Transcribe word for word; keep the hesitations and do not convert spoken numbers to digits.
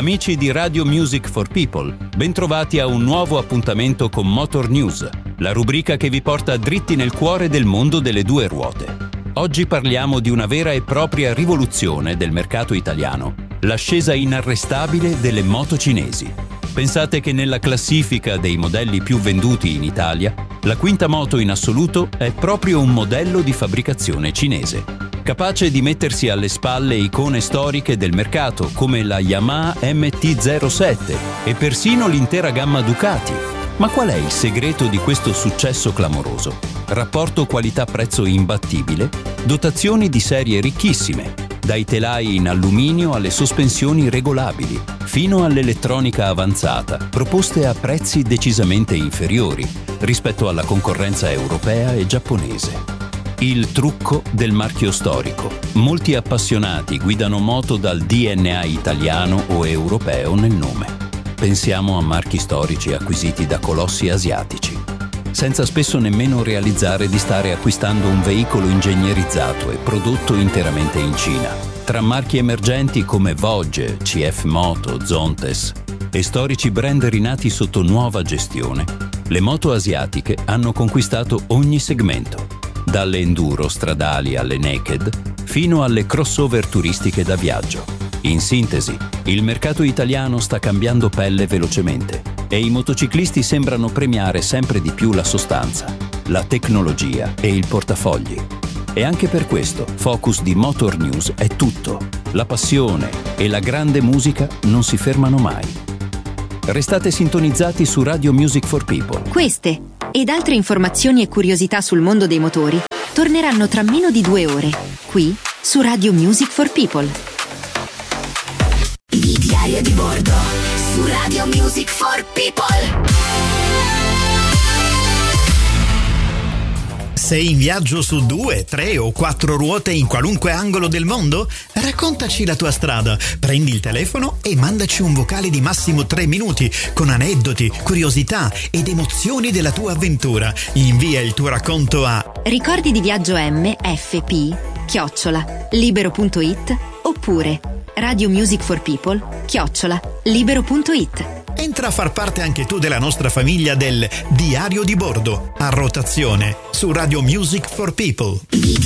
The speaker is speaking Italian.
Amici di Radio Music for People, bentrovati a un nuovo appuntamento con Motor News, la rubrica che vi porta dritti nel cuore del mondo delle due ruote. Oggi parliamo di una vera e propria rivoluzione del mercato italiano, l'ascesa inarrestabile delle moto cinesi. Pensate che nella classifica dei modelli più venduti in Italia, la quinta moto in assoluto è proprio un modello di fabbricazione cinese, capace di mettersi alle spalle icone storiche del mercato come la Yamaha M T zero sette e persino l'intera gamma Ducati. Ma qual è il segreto di questo successo clamoroso? Rapporto qualità-prezzo imbattibile, dotazioni di serie ricchissime, dai telai in alluminio alle sospensioni regolabili, fino all'elettronica avanzata, proposte a prezzi decisamente inferiori rispetto alla concorrenza europea e giapponese. Il trucco del marchio storico. Molti appassionati guidano moto dal D N A italiano o europeo nel nome. Pensiamo a marchi storici acquisiti da colossi asiatici, senza spesso nemmeno realizzare di stare acquistando un veicolo ingegnerizzato e prodotto interamente in Cina. Tra marchi emergenti come Vogue, C F Moto, Zontes e storici brand rinati sotto nuova gestione, le moto asiatiche hanno conquistato ogni segmento, dalle enduro stradali alle naked fino alle crossover turistiche da viaggio. In sintesi, il mercato italiano sta cambiando pelle velocemente e i motociclisti sembrano premiare sempre di più la sostanza, la tecnologia e il portafogli. E anche per questo Focus di Motor News è tutto. La passione e la grande musica non si fermano mai. Restate sintonizzati su Radio Music for People. Queste ed altre informazioni e curiosità sul mondo dei motori torneranno tra meno di due ore, qui su Radio Music for People. Il diario di bordo su Radio Music for People. Sei in viaggio su due, tre o quattro ruote in qualunque angolo del mondo? Raccontaci la tua strada, prendi il telefono e mandaci un vocale di massimo tre minuti con aneddoti, curiosità ed emozioni della tua avventura. Invia il tuo racconto a ricordi di viaggio M F P chiocciola libero punto it oppure Radio Music for People chiocciola libero punto it. Entra a far parte anche tu della nostra famiglia del Diario di Bordo, a rotazione, su Radio Music for People.